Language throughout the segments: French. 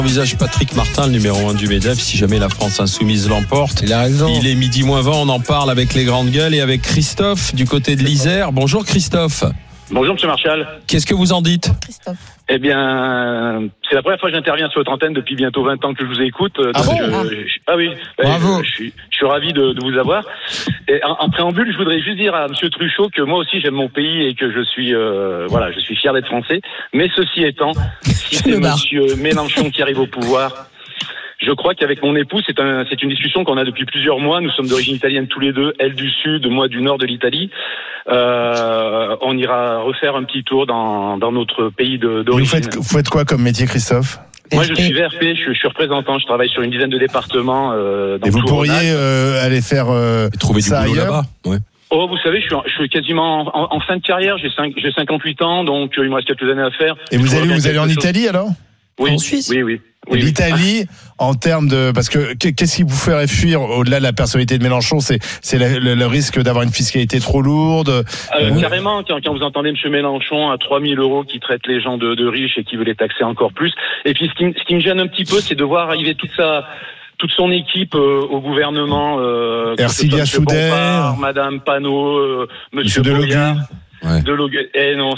Envisage Patrick Martin, le numéro 1 du MEDEF, si jamais la France insoumise l'emporte. Il a raison. Il est 12h20, on en parle avec les grandes gueules et avec Christophe du côté de l'Isère. Bonjour Christophe. Bonjour Monsieur Marchal. Qu'est-ce que vous en dites, Christophe? Eh bien, c'est la première fois que j'interviens sur votre antenne depuis bientôt 20 ans que je vous écoute. Ah bon oui. Bravo. Je suis ravi de vous avoir. Et en préambule, je voudrais juste dire à Monsieur Truchot que moi aussi j'aime mon pays et que je suis fier d'être français. Mais ceci étant, si c'est Monsieur Mélenchon qui arrive au pouvoir, je crois qu'avec mon épouse, c'est une discussion qu'on a depuis plusieurs mois. Nous sommes d'origine italienne tous les deux, elle du sud, moi du nord de l'Italie. On ira refaire un petit tour dans notre pays d'origine. Vous faites quoi comme métier, Christophe ? Moi, je suis VRP, je suis représentant, je travaille sur une dizaine de départements. Et vous pourriez aller faire trouver ça du boulot ailleurs ? là-bas. Ouais. Oh, vous savez, je suis quasiment en fin de carrière. J'ai 58 ans, donc il me reste quelques années à faire. Et vous allez en Italie alors ? Oui, en Suisse. Oui. L'Italie, en termes de, parce que qu'est-ce qui vous ferait fuir au-delà de la personnalité de Mélenchon, c'est le risque d'avoir une fiscalité trop lourde. Carrément, quand vous entendez M. Mélenchon à 3 000 € qui traite les gens de riches et qui veut les taxer encore plus. Et puis ce qui me gêne un petit peu, c'est de voir arriver toute son équipe au gouvernement. Ercilia Soudet, Madame Panot, Monsieur Delogu. Ouais. Delogu. Non,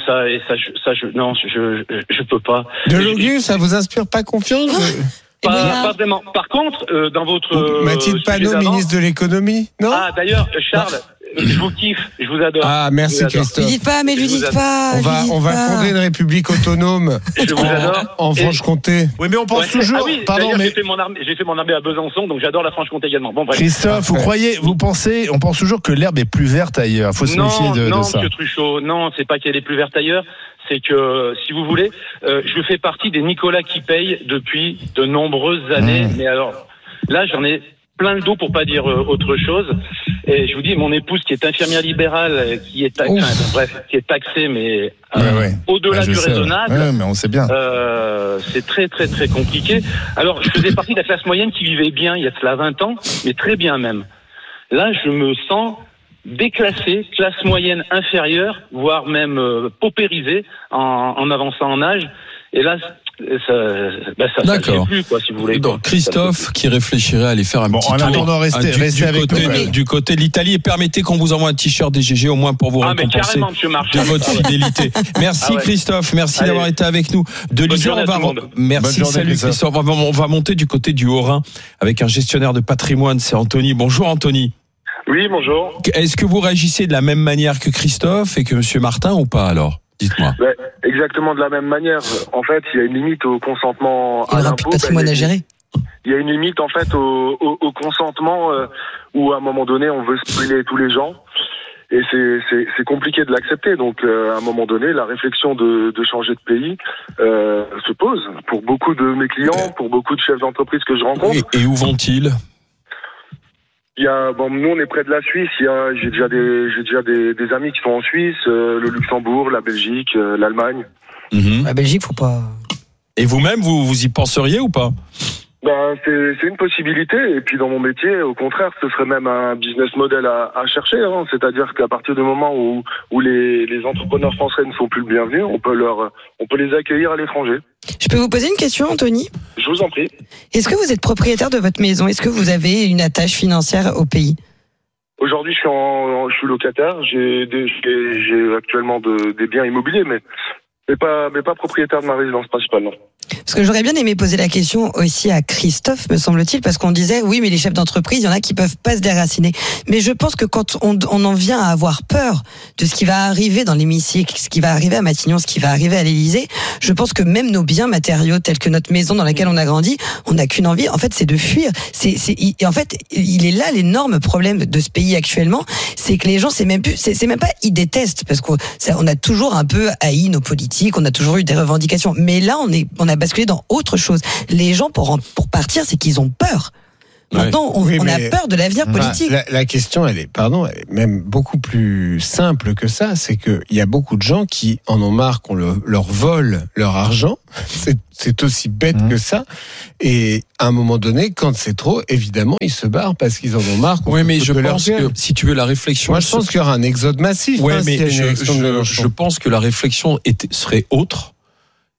je peux pas. Delogu, ça vous inspire pas confiance? Pas vraiment. Par contre, dans votre Mathilde Panot, ministre de l'économie, non? Ah, d'ailleurs, Charles, je vous kiffe, je vous adore. Ah, merci Christophe. Lui dites pas, mais lui dites pas. On va fonder une république autonome Je vous adore. en Franche-Comté. Oui, mais on pense toujours. Ah oui, pardon, mais j'ai fait mon armée à Besançon, donc j'adore la Franche-Comté également. Bon, bref. Christophe, on pense toujours que l'herbe est plus verte ailleurs. Il faut se méfier de non, ça. Monsieur Truchot, non, c'est pas qu'elle est plus verte ailleurs. C'est que, si vous voulez, je fais partie des Nicolas qui payent depuis de nombreuses années. Mais alors, là, j'en ai plein le dos pour pas dire autre chose. Et je vous dis, mon épouse qui est infirmière libérale, qui est taxée, mais au-delà du raisonnable. Ouais, mais on sait bien. C'est très très très compliqué. Alors, je faisais partie de la classe moyenne qui vivait bien il y a cela 20 ans, mais très bien même. Là, je me sens déclassé, classe moyenne inférieure, voire même paupérisé en avançant en âge. Et là, ça ne fait plus, quoi, si vous voulez. Donc, Christophe qui réfléchirait à aller faire un petit tour. En attendant, restez avec nous. Du côté de l'Italie, et permettez qu'on vous envoie un t-shirt des GG au moins pour vous récompenser de votre fidélité. Merci Christophe, merci d'avoir été avec nous. De l'Isère, merci, salut Christophe. On va monter du côté du Haut-Rhin avec un gestionnaire de patrimoine, c'est Anthony. Bonjour Anthony. Oui, bonjour. Est-ce que vous réagissez de la même manière que Christophe et que Monsieur Martin ou pas alors ? Dites-moi. Exactement de la même manière. En fait, il y a une limite au consentement à l'impôt. Il n'y aura plus de patrimoine à gérer. Il y a une limite en fait au consentement où à un moment donné on veut spoiler tous les gens et c'est compliqué de l'accepter. Donc à un moment donné, la réflexion de changer de pays se pose pour beaucoup de mes clients, pour beaucoup de chefs d'entreprise que je rencontre. Et où vont-ils ? Nous on est près de la Suisse. J'ai déjà des amis qui sont en Suisse, le Luxembourg, la Belgique, l'Allemagne. La Belgique, faut pas. Et vous-même, vous y penseriez ou pas ? C'est une possibilité. Et puis dans mon métier, au contraire, ce serait même un business model à chercher. C'est-à-dire qu'à partir du moment où les entrepreneurs français ne sont plus le bienvenu, on peut les accueillir à l'étranger. Je peux vous poser une question, Anthony ? Je vous en prie. Est-ce que vous êtes propriétaire de votre maison ? Est-ce que vous avez une attache financière au pays ? Aujourd'hui, je suis locataire. J'ai actuellement des biens immobiliers, mais pas propriétaire de ma résidence principale, non. Parce que j'aurais bien aimé poser la question aussi à Christophe, me semble-t-il, parce qu'on disait, oui, mais les chefs d'entreprise, il y en a qui peuvent pas se déraciner. Mais je pense que quand on en vient à avoir peur de ce qui va arriver dans l'hémicycle, ce qui va arriver à Matignon, ce qui va arriver à l'Élysée, je pense que même nos biens matériaux, tels que notre maison dans laquelle on a grandi, on n'a qu'une envie, en fait, c'est de fuir. Et en fait, il est là l'énorme problème de ce pays actuellement, c'est que les gens, c'est même pas, ils détestent, parce qu'on a toujours un peu haï nos politiques, on a toujours eu des revendications. Mais là, on a basculé dans autre chose. Les gens, pour partir, c'est qu'ils ont peur. Maintenant, on a peur de l'avenir politique. La question, elle est même beaucoup plus simple que ça. C'est qu'il y a beaucoup de gens qui en ont marre qu'on leur vole leur argent. C'est aussi bête que ça. Et à un moment donné, quand c'est trop, évidemment, ils se barrent parce qu'ils en ont marre. Oui, mais je pense que, si tu veux, la réflexion... Moi, je pense qu'il y aura un exode massif. Oui, mais je pense que la réflexion serait autre.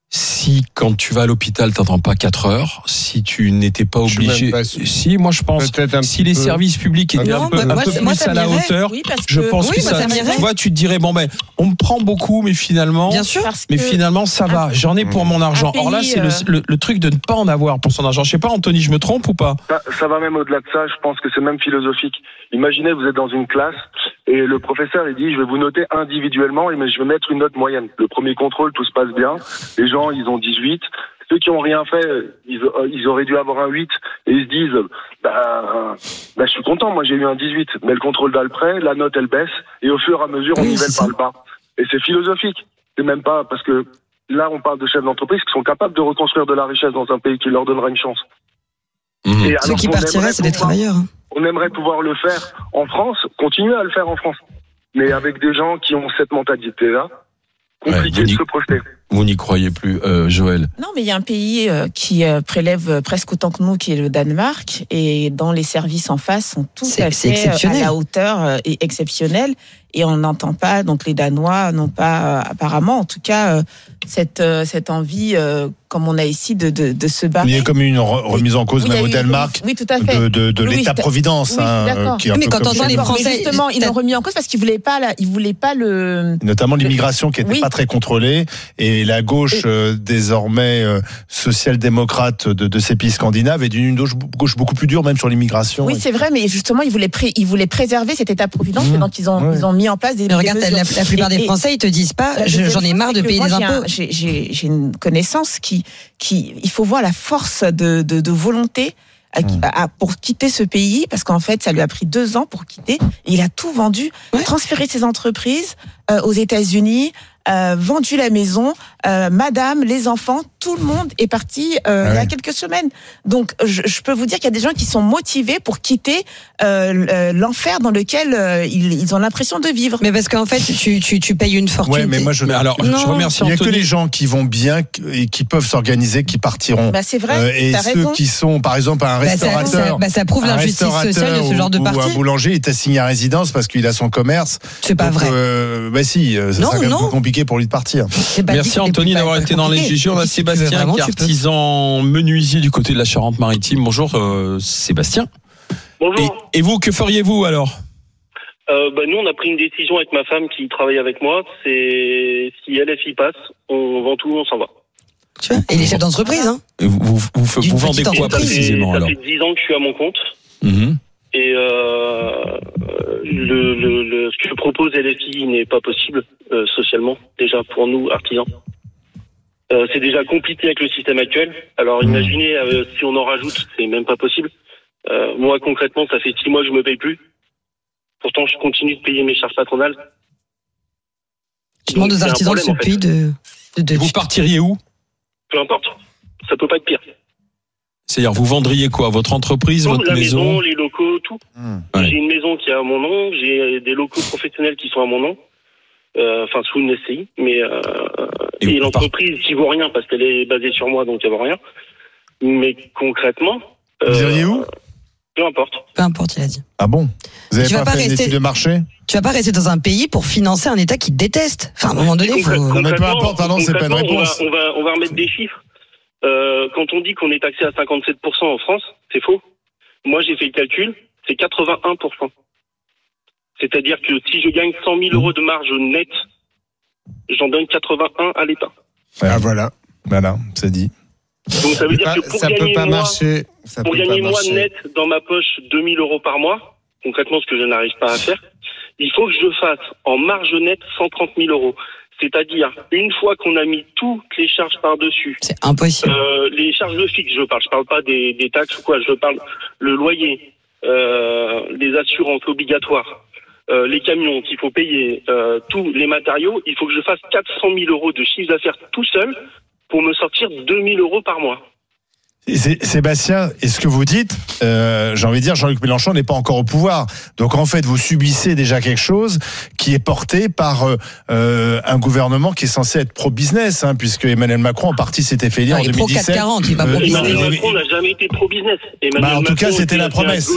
Si quand tu vas à l'hôpital, t'attends pas 4 heures, si tu n'étais pas obligé, si moi je pense, si les services publics étaient un peu plus à la hauteur, je pense que ça, tu vois, tu te dirais bon ben, on me prend beaucoup, mais finalement, bien sûr, mais finalement ça va, j'en ai pour mon argent. Or là, c'est le truc de ne pas en avoir pour son argent. Je sais pas, Anthony, je me trompe ou pas? Ça va même au-delà de ça. Je pense que c'est même philosophique. Imaginez, vous êtes dans une classe et le professeur il dit je vais vous noter individuellement, mais je vais mettre une note moyenne. Le premier contrôle, tout se passe bien. Les gens ils ont 18. Ceux qui ont rien fait, ils auraient dû avoir un 8 et ils se disent je suis content, moi j'ai eu un 18. Mais le contrôle d'après, la note elle baisse et au fur et à mesure on nivelle par le bas. Et c'est philosophique. C'est même pas parce que là on parle de chefs d'entreprise qui sont capables de reconstruire de la richesse dans un pays qui leur donnera une chance. Et ceux qui partiraient, c'est des travailleurs. On aimerait pouvoir le faire en France, continuer à le faire en France. Mais avec des gens qui ont cette mentalité-là, compliqué de se projeter. Vous n'y croyez plus, Joël? Non, mais il y a un pays qui prélève presque autant que nous, qui est le Danemark, et dont les services en face sont tout à fait à la hauteur et exceptionnels. Et on n'entend pas, donc les Danois n'ont pas, apparemment, en tout cas, cette envie, comme on a ici, de se battre. Il y a comme une remise en cause, même au Danemark, tout à fait. de l'État-providence. Qui mais quand on entend les Français, justement, ils l'ont remis en cause parce qu'ils voulaient pas le. Notamment l'immigration qui n'était pas très contrôlée, et la gauche désormais social-démocrate de ces pays scandinaves est d'une gauche beaucoup plus dure, même sur l'immigration. Oui, c'est vrai, mais justement, ils voulaient préserver cet État-providence, et donc ils ont mis en place des. Mais regarde, la plupart des Français, ils te disent pas, j'en ai marre de payer des impôts. J'ai une connaissance qui, il faut voir la force de volonté pour quitter ce pays, parce qu'en fait, ça lui a pris 2 ans pour quitter. Et il a tout vendu, transféré ses entreprises aux États-Unis, vendu la maison, madame, les enfants, tout le monde est parti il y a quelques semaines. Donc, je peux vous dire qu'il y a des gens qui sont motivés pour quitter l'enfer dans lequel ils ont l'impression de vivre. Mais parce qu'en fait, tu payes une fortune. Ouais, mais moi je remercie. Il n'y a que les gens qui vont bien et qui peuvent s'organiser qui partiront. C'est vrai. Et ceux qui sont, par exemple, un restaurateur, ça prouve l'injustice sociale de ce genre de parti. Ou un boulanger, il est assigné à résidence parce qu'il a son commerce. C'est pas vrai. Si, ça sera quand même compliqué pour lui de partir. Merci Anthony d'avoir été dans les GG. On a Sébastien qui est artisan menuisier du côté de la Charente-Maritime. Bonjour Sébastien. Bonjour. Et vous, que feriez-vous alors? Nous on a pris une décision avec ma femme qui travaille avec moi, c'est si LFI passe, on vend tout, on s'en va. Tu vois, et les chefs d'entreprise, hein. Vous vendez quoi précisément alors? Ça fait 10 ans que je suis à mon compte. Et ce que propose LFI n'est pas possible socialement, déjà pour nous artisans. C'est déjà compliqué avec le système actuel. Alors imaginez si on en rajoute, c'est même pas possible. Moi concrètement, ça fait 6 mois que je me paye plus. Pourtant, je continue de payer mes charges patronales. Tu demandes aux artisans de ce pays de. Vous partiriez où? Peu importe, ça peut pas être pire. C'est-à-dire, vous vendriez quoi? Votre entreprise, votre maison, les locaux, tout. J'ai une maison qui est à mon nom, j'ai des locaux professionnels qui sont à mon nom, sous une SCI, mais et l'entreprise qui vaut rien parce qu'elle est basée sur moi, donc elle vaut rien. Mais concrètement, vous iriez où? Peu importe. Peu importe, il a dit. Ah bon? Vous n'avez pas fait une étude de marché? Tu vas pas rester dans un pays pour financer un État qui te déteste. Enfin, à un moment donné, il faut. Non, mais peu importe, pardon, c'est pas une réponse. On va remettre des chiffres. Quand on dit qu'on est taxé à 57% en France, c'est faux. Moi, j'ai fait le calcul, c'est 81%. C'est-à-dire que si je gagne 100 000 euros de marge nette, j'en donne 81 à l'État. Ah, voilà, c'est dit. Donc ça veut dire que pour gagner moi net dans ma poche 2 000 euros par mois, concrètement ce que je n'arrive pas à faire, il faut que je fasse en marge nette 130 000 euros. C'est-à-dire, une fois qu'on a mis toutes les charges par-dessus. C'est impossible. Les charges de fixe, je parle pas des taxes ou quoi, je parle le loyer, les assurances obligatoires, les camions qu'il faut payer, tous les matériaux, il faut que je fasse 400 000 euros de chiffre d'affaires tout seul pour me sortir 2 000 euros par mois. Sébastien, et ce que vous dites, j'ai envie de dire, Jean-Luc Mélenchon n'est pas encore au pouvoir. Donc en fait, vous subissez déjà quelque chose qui est porté par un gouvernement qui est censé être pro-business, puisque Emmanuel Macron en partie s'était fait élire en 2017. Pro-440, il est pas pro-business. Emmanuel Macron n'a jamais été pro-business. En tout cas, c'était la promesse.